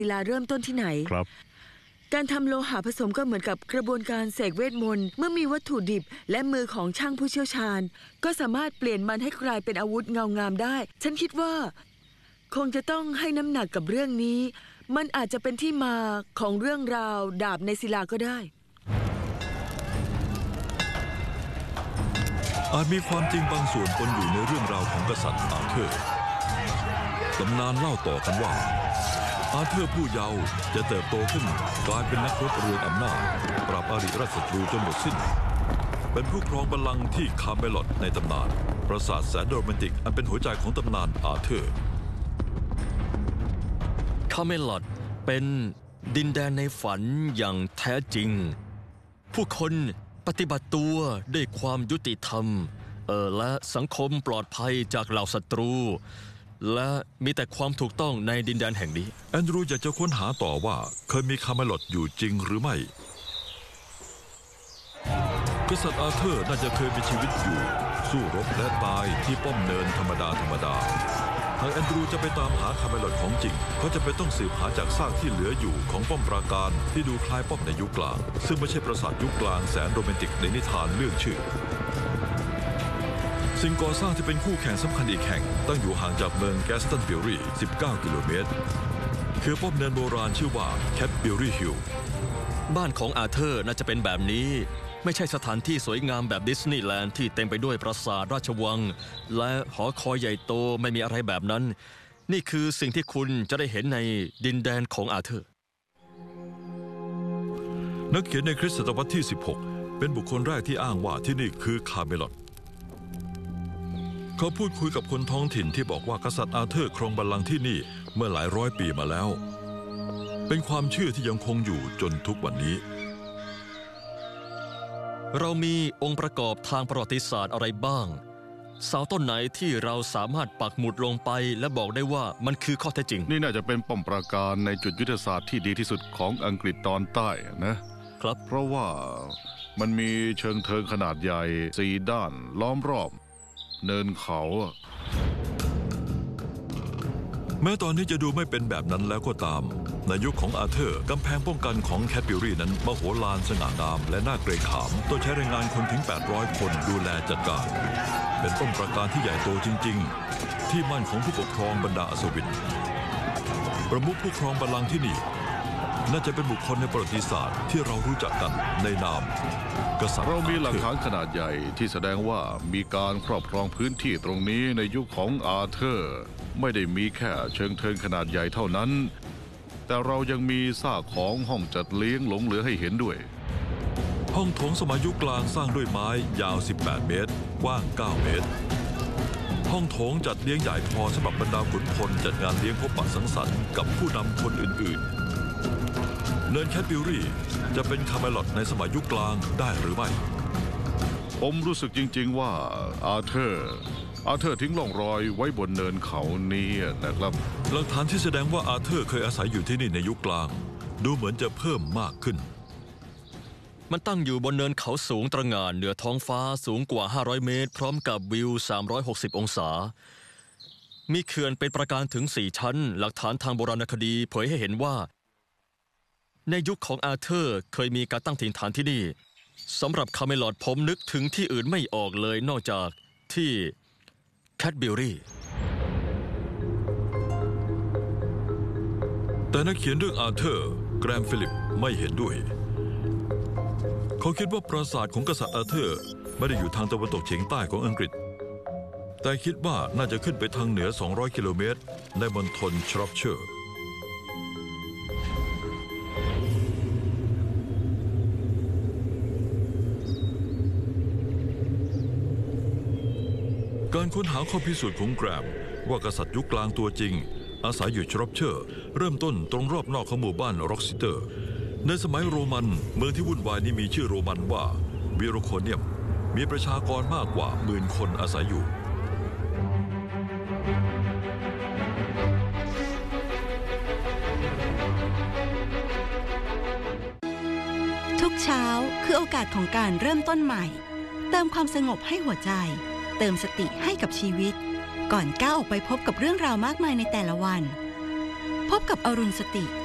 ศิลาเริ่มต้นที่ไหนครับการทำโลหะผสมก็เหมือนกับกระบวนการเสกเวทมนต์เมื่อมีวัตถุดิบและมือของช่างผู้เชี่ยวชาญก็สามารถเปลี่ยนมันให้กลายเป็นอาวุธเงางามได้ฉันคิดว่าคงจะต้องให้น้ำหนักกับเรื่องนี้มันอาจจะเป็นที่มาของเรื่องราวดาบในศิลาก็ได้อาจมีความจริงบางส่วนปนอยู่ในเรื่องราวของกษัตริย์อาเธอร์ตำนานเล่าต่อกันว่าอาเธอร์ผู้เยาว์จะเติบโตขึ้นกลายเป็นนักรบเรืองอำนาจปราบอริราชศัตรูจนหมดสิ้นเป็นผู้ครองบัลลังก์ที่คาเมลอดในตำนานปราสาทแสนโรแมนติกอันเป็นหัวใจของตำนานอาเธอร์คาเมลอดเป็นดินแดนในฝันอย่างแท้จริงผู้คนปฏิบัติตัวด้วยความยุติธรรมและสังคมปลอดภัยจากเหล่าศัตรูและมีแต่ความถูกต้องในดินแดนแห่งนี้แอนดรูอยากจะค้นหาต่อว่าเคยมีคาเมลอดอยู่จริงหรือไม่กษัตริย์อาเธอร์น่าจะเคยมีชีวิตอยู่สู้รบและตายที่ป้อมเนินธรรมดาหากแอนดรูจะไปตามหาคาเมลอดของจริงเขาจะไปต้องสืบหาจากซากที่เหลืออยู่ของป้อมปราการที่ดูคล้ายป้อมในยุคกลางซึ่งไม่ใช่ปราสาทยุคกลางแสนโรแมนติกในนิทานเรื่องชื่อสิ่งก่อสร้างที่เป็นคู่แข่งสำคัญอีกแห่งตั้งอยู่ห่างจากเมืองแกสตันบิลลี่19 กิโลเมตรคือป้อมเนินโบราณชื่อว่าแคทบิลลี่ฮิลล์บ้านของอาเธอร์น่าจะเป็นแบบนี้ไม่ใช่สถานที่สวยงามแบบดิสนีย์แลนด์ที่เต็มไปด้วยปราสาทราชวังและหอคอยใหญ่โตไม่มีอะไรแบบนั้นนี่คือสิ่งที่คุณจะได้เห็นในดินแดนของอาเธอร์นักเขียนในคริสตศตวรรษที่16เป็นบุคคลแรกที่อ้างว่าที่นี่คือคาเมลอดเขาพูดคุยกับคนท้องถิ่นที่บอกว่ากษัตริย์อาเธอร์ครองบัลลังก์ที่นี่เมื่อหลายร้อยปีมาแล้วเป็นความเชื่อที่ยังคงอยู่จนทุกวันนี้เรามีองค์ประกอบทางประวัติศาสตร์อะไรบ้างเสาต้นไหนที่เราสามารถปักหมุดลงไปและบอกได้ว่ามันคือข้อเท็จจริงนี่น่าจะเป็นป้อมปราการในจุดยุทธศาสตร์ที่ดีที่สุดของอังกฤษตอนใต้นะครับเพราะว่ามันมีเชิงเทิงขนาดใหญ่4 ด้านล้อมรอบเนินเขาแม้ตอนนี้จะดูไม่เป็นแบบนั้นแล้วก็ตามในยุคของอาเธอร์กำแพงป้องกันของแคทบิลลี่นั้นมโหฬารสง่างามและน่าเกรงขามต้องใช้แรงงานคนถึง800 คนดูแลจัดการเป็นป้อมปราการที่ใหญ่โตจริงๆที่มั่นของผู้ปกครองบรรดาอัศวินประมุขผู้ครองบัลลังก์ที่นี่น่าจะเป็นบุคคลในประวัติศาสตร์ที่เรารู้จักกันในนามกษัตริย์เรามีหลักฐานขนาดใหญ่ที่แสดงว่ามีการครอบครองพื้นที่ตรงนี้ในยุคของอาเธอร์ไม่ได้มีแค่เชิงเทิงขนาดใหญ่เท่านั้นแต่เรายังมีซากของห้องจัดเลี้ยงหลงเหลือให้เห็นด้วยห้องโถงสมัยยุคกลางสร้างด้วยไม้ยาว18 เมตรกว้าง9 เมตรห้องโถงจัดเลี้ยงใหญ่พอสำหรับบรรดาขุนพลจัดงานเลี้ยงพบปะสังสรรค์กับผู้นำคนอื่นๆเนินแคทบิลลี่จะเป็นคาเมลอดในสมัยยุคกลางได้หรือไม่ผมรู้สึกจริงๆว่าอาเธอร์ทิ้งร่องรอยไว้บนเนินเขานี้นะครับหลักฐานที่แสดงว่าอาเธอร์เคยอาศัยอยู่ที่นี่ในยุคกลางดูเหมือนจะเพิ่มมากขึ้นมันตั้งอยู่บนเนินเขาสูงตระหง่านเหนือท้องฟ้าสูงกว่า500 เมตรพร้อมกับวิว360 องศามีเขื่อนเป็นประการถึง4 ชั้นหลักฐานทางโบราณคดีเผยให้เห็นว่าในยุคของอาเธอร์เคยมีการตั้งถิ่นฐานที่นี่สำหรับคาเมลอดผมนึกถึงที่อื่นไม่ออกเลยนอกจากที่แคทบิลลี่แต่นักเขียนเรื่องอาเธอร์แกรมฟิลิปไม่เห็นด้วยเขาคิดว่าปราสาทของกษัตริย์อาเธอร์ไม่ได้อยู่ทางตะวันตกเฉียงใต้ของอังกฤษแต่คิดว่าน่าจะขึ้นไปทางเหนือ200 กิโลเมตรในมณฑลชรอปเชอร์การค้นหาข้อพิสูจน์ของแกรมว่ากษัตริย์ยุคกลางตัวจริงอาศัยอยู่ชรอปเชอร์เริ่มต้นตรงรอบนอกของหมู่บ้านร็อกซิเตอร์ในสมัยโรมันเมืองที่วุ่นวายนี้มีชื่อโรมันว่าวิโรโคเนียมมีประชากรมากกว่า10,000 คนอาศัยอยู่ทุกเช้าคือโอกาสของการเริ่มต้นใหม่เติมความสงบให้หัวใจเติมสติให้กับชีวิตก่อนก้าวออกไปพบกับเรื่องราวมากมายในแต่ละวันพบกับอรุณสติ